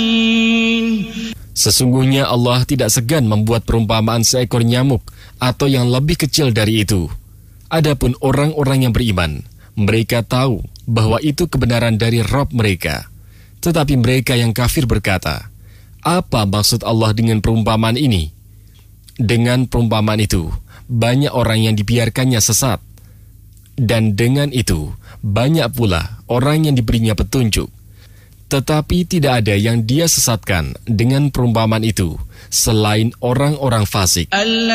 Sesungguhnya Allah tidak segan membuat perumpamaan seekor nyamuk atau yang lebih kecil dari itu. Adapun orang-orang yang beriman, mereka tahu bahwa itu kebenaran dari Rabb mereka. Tetapi mereka yang kafir berkata, apa maksud Allah dengan perumpamaan ini? Dengan perumpamaan itu, banyak orang yang dibiarkannya sesat. Dan dengan itu, banyak pula orang yang diberinya petunjuk. Tetapi tidak ada yang dia sesatkan dengan perumpamaan itu, selain orang-orang fasik.